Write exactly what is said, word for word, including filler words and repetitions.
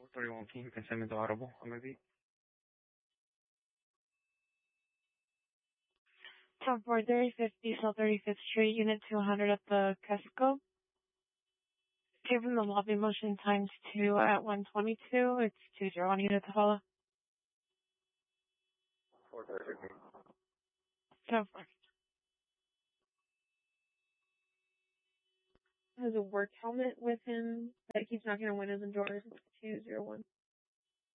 four thirty-one King, pensamiento audible. I'm gonna be. ten four thirty fifty South thirty-fifth Street, Unit two hundred at the Cusco. Given the lobby motion times two at one twenty-two, it's two zero one unit to follow. four thirty. ten four. Has a work helmet with him that keeps knocking on windows and doors. It's two zero one.